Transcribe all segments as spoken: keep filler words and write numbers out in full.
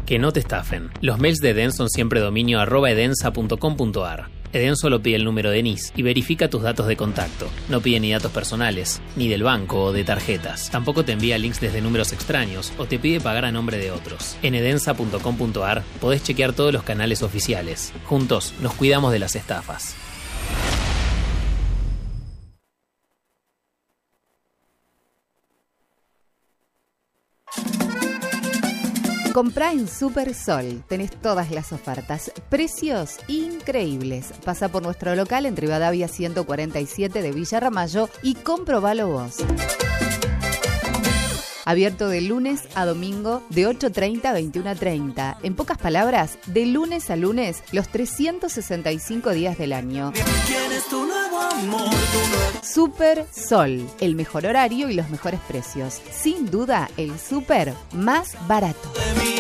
Que no te estafen. Los mails de Eden son siempre dominio arroba edensa punto com punto ar. Eden solo pide el número de N I S y verifica tus datos de contacto. No pide ni datos personales, ni del banco o de tarjetas. Tampoco te envía links desde números extraños o te pide pagar a nombre de otros. En edensa punto com punto ar podés chequear todos los canales oficiales. Juntos nos cuidamos de las estafas. Comprá en Super Sol, tenés todas las ofertas, precios increíbles. Pasa por nuestro local en Rivadavia ciento cuarenta y siete de Villa Ramallo y comprobalo vos. Abierto de lunes a domingo de ocho treinta a veintiuno treinta. En pocas palabras, de lunes a lunes, los trescientos sesenta y cinco días del año. Super Sol, el mejor horario y los mejores precios. Sin duda, el súper más barato.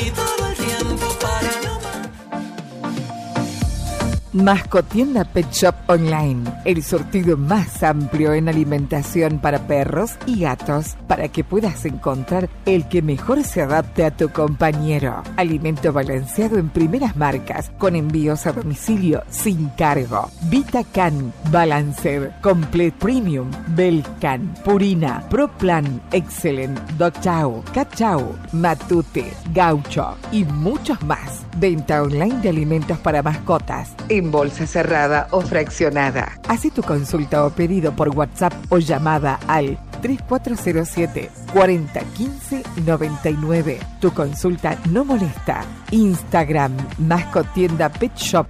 Mascotienda Pet Shop Online, el surtido más amplio en alimentación para perros y gatos, para que puedas encontrar el que mejor se adapte a tu compañero. Alimento balanceado en primeras marcas, con envíos a domicilio sin cargo. VitaCan, Balancer, Complete Premium, Belcan, Purina, ProPlan, Excellent, Dog Chow, Cat Chow, Matute, Gaucho y muchos más. Venta online de alimentos para mascotas, en bolsa cerrada o fraccionada. Haz tu consulta o pedido por WhatsApp o llamada al tres cuatro cero siete, cuatro cero uno cinco, nueve nueve. Tu consulta no molesta. Instagram, Mascotienda Pet Shop.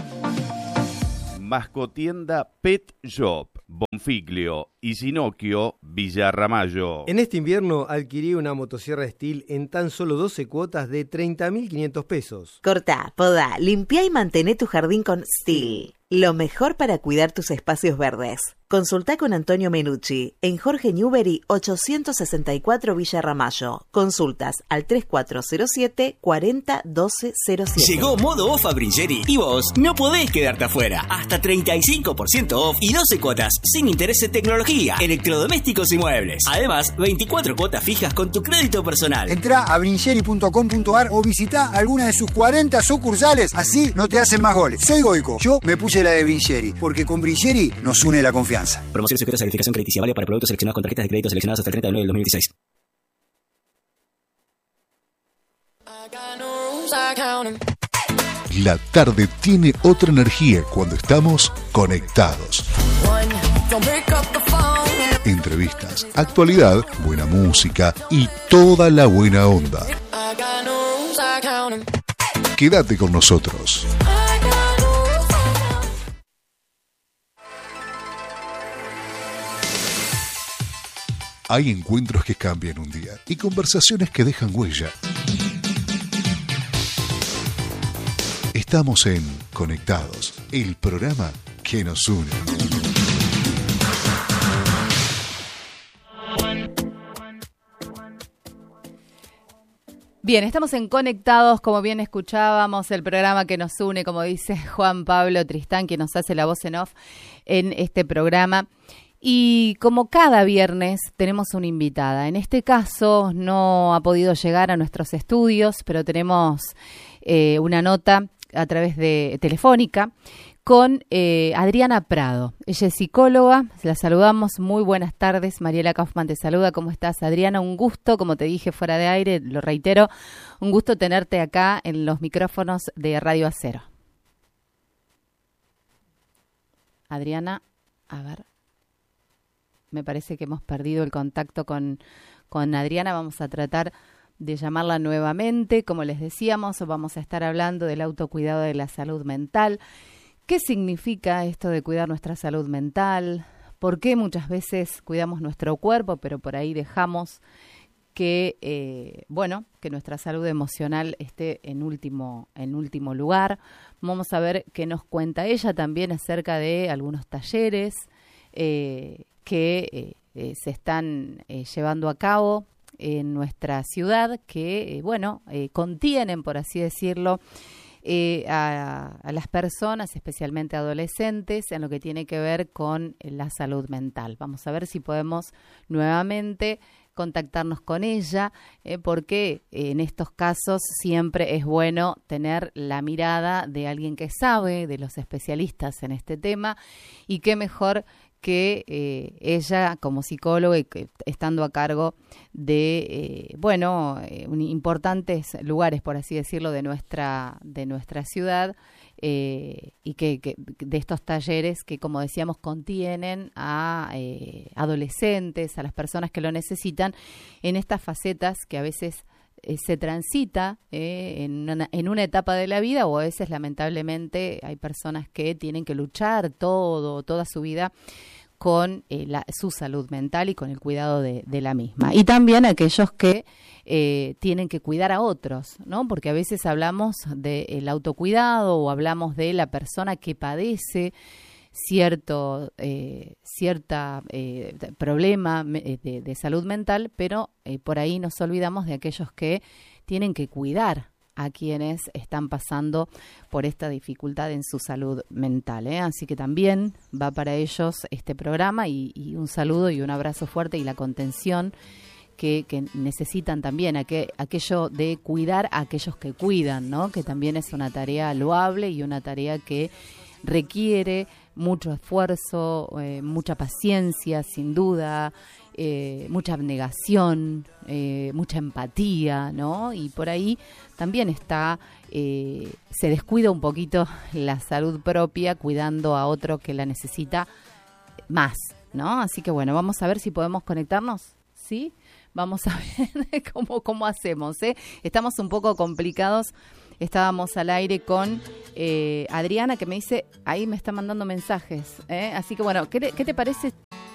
Mascotienda Pet Shop, Bonfiglio y Sinocchio, Villa Ramallo. En este invierno adquirí una motosierra Stihl en tan solo doce cuotas de treinta mil quinientos pesos. Cortá, podá, limpiá y mantené tu jardín con Stihl. Lo mejor para cuidar tus espacios verdes. Consultá con Antonio Menucci en Jorge Newbery ochocientos sesenta y cuatro Villa Ramallo. Consultas al tres cuatro cero siete, cuarenta, doce cero siete. Llegó Modo Off a Bringeri y vos no podés quedarte afuera. Hasta treinta y cinco por ciento off y doce cuotas sin interés en tecnología, electrodomésticos y muebles. Además, veinticuatro cuotas fijas con tu crédito personal. Entrá a bringeri punto com punto ar o visitá alguna de sus cuarenta sucursales. Así no te hacen más goles. Soy Goico. Yo me puse la de Bringeri, porque con Bringeri nos une la confianza. Promociones sujetas a verificación crediticia, vale para productos seleccionados con tarjetas de crédito seleccionadas hasta el treinta de noviembre del dos mil dieciséis. La tarde tiene otra energía cuando estamos conectados. Entrevistas, actualidad, buena música y toda la buena onda. Quédate con nosotros. Hay encuentros que cambian un día y conversaciones que dejan huella. Estamos en Conectados, el programa que nos une. Bien, estamos en Conectados, como bien escuchábamos, el programa que nos une, como dice Juan Pablo Tristán, que nos hace la voz en off en este programa. Y como cada viernes tenemos una invitada. En este caso no ha podido llegar a nuestros estudios, pero tenemos eh, una nota a través de telefónica con eh, Adriana Prado. Ella es psicóloga, la saludamos. Muy buenas tardes, Mariela Kaufman te saluda. ¿Cómo estás, Adriana? Un gusto, como te dije fuera de aire, lo reitero, un gusto tenerte acá en los micrófonos de Radio Acero. Adriana, a ver... Me parece que hemos perdido el contacto con, con Adriana. Vamos a tratar de llamarla nuevamente. Como les decíamos, vamos a estar hablando del autocuidado de la salud mental. ¿Qué significa esto de cuidar nuestra salud mental? ¿Por qué muchas veces cuidamos nuestro cuerpo, pero por ahí dejamos que, eh, bueno, que nuestra salud emocional esté en último, en último lugar? Vamos a ver qué nos cuenta ella también acerca de algunos talleres eh, que eh, eh, se están eh, llevando a cabo en nuestra ciudad, que, eh, bueno, eh, contienen, por así decirlo, eh, a, a las personas, especialmente adolescentes, en lo que tiene que ver con eh, la salud mental. Vamos a ver si podemos nuevamente contactarnos con ella, eh, porque en estos casos siempre es bueno tener la mirada de alguien que sabe, de los especialistas en este tema, y qué mejor que eh, ella como psicóloga y que, estando a cargo de, eh, bueno, eh, un, importantes lugares, por así decirlo, de nuestra, de nuestra ciudad, eh, y que, que de estos talleres que, como decíamos, contienen a eh, adolescentes, a las personas que lo necesitan, en estas facetas que a veces eh, se transita eh, en, una, en una etapa de la vida, o a veces lamentablemente hay personas que tienen que luchar todo, toda su vida con eh, la, su salud mental y con el cuidado de, de la misma. Y también aquellos que eh, tienen que cuidar a otros, ¿no? Porque a veces hablamos del autocuidado o hablamos de la persona que padece cierto eh, cierta eh, problema de, de salud mental, pero eh, por ahí nos olvidamos de aquellos que tienen que cuidar a quienes están pasando por esta dificultad en su salud mental, ¿eh? Así que también va para ellos este programa y, y un saludo y un abrazo fuerte y la contención que, que necesitan también, aqu- aquello de cuidar a aquellos que cuidan, ¿no? Que también es una tarea loable y una tarea que requiere mucho esfuerzo, eh, mucha paciencia, sin duda, eh, mucha abnegación, eh, mucha empatía, ¿no? Y por ahí también está, eh, se descuida un poquito la salud propia cuidando a otro que la necesita más, ¿no? Así que bueno, vamos a ver si podemos conectarnos, ¿sí? Vamos a ver cómo, cómo hacemos, ¿eh? Estamos un poco complicados. Estábamos al aire con eh, Adriana, que me dice, ahí me está mandando mensajes, ¿eh? Así que bueno, ¿qué, qué te parece?